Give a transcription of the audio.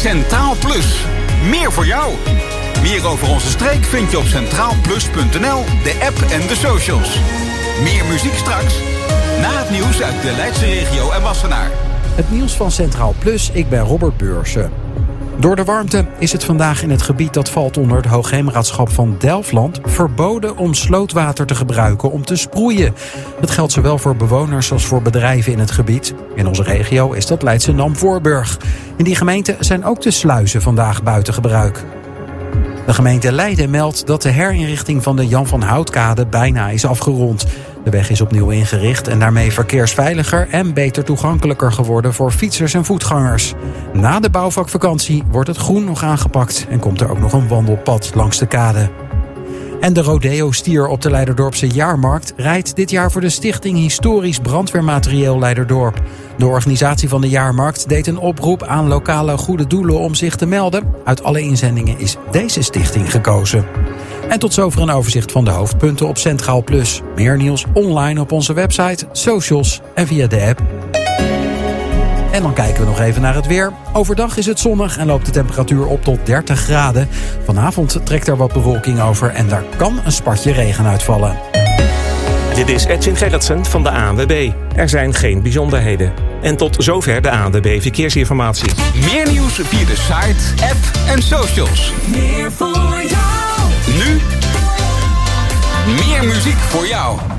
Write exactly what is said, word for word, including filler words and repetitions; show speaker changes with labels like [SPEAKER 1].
[SPEAKER 1] Centraal Plus. Meer voor jou. Meer over onze streek vind je op centraal plus punt n l, de app en de socials. Meer muziek straks. Na het nieuws uit de Leidse regio en Wassenaar.
[SPEAKER 2] Het nieuws van Centraal Plus, ik ben Robert Beursen. Door de warmte is het vandaag in het gebied dat valt onder het Hoogheemraadschap van Delfland verboden om slootwater te gebruiken om te sproeien. Dat geldt zowel voor bewoners als voor bedrijven in het gebied. In onze regio is dat Leidschendam-Voorburg. In die gemeente zijn ook de sluizen vandaag buiten gebruik. De gemeente Leiden meldt dat de herinrichting van de Jan van Houtkade bijna is afgerond. De weg is opnieuw ingericht en daarmee verkeersveiliger en beter toegankelijker geworden voor fietsers en voetgangers. Na de bouwvakvakantie wordt het groen nog aangepakt en komt er ook nog een wandelpad langs de kade. En de rodeo-stier op de Leiderdorpse jaarmarkt rijdt dit jaar voor de Stichting Historisch Brandweermaterieel Leiderdorp. De organisatie van de jaarmarkt deed een oproep aan lokale goede doelen om zich te melden. Uit alle inzendingen is deze stichting gekozen. En tot zover een overzicht van de hoofdpunten op Centraal Plus. Meer nieuws online op onze website, socials en via de app. En dan kijken we nog even naar het weer. Overdag is het zonnig en loopt de temperatuur op tot dertig graden. Vanavond trekt er wat bewolking over en daar kan een spatje regen uitvallen.
[SPEAKER 3] Dit is Edwin Gerritsen van de A N W B. Er zijn geen bijzonderheden. En tot zover de A N W B Verkeersinformatie.
[SPEAKER 1] Meer nieuws via de site, app en socials.
[SPEAKER 4] Meer voor jou.
[SPEAKER 1] Nu meer muziek voor jou.